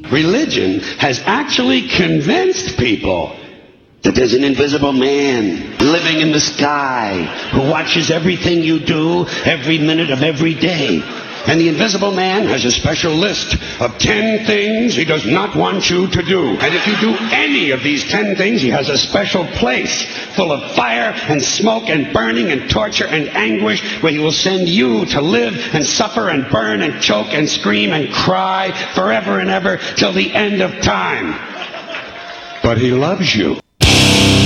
Religion has actually convinced people that there's an invisible man living in the sky who watches everything you do every minute of every day. And the invisible man has a special list of 10 things he does not want you to do. And if you do any of these 10 things, he has a special place full of fire and smoke and burning and torture and anguish where he will send you to live and suffer and burn and choke and scream and cry forever and ever till the end of time. But he loves you.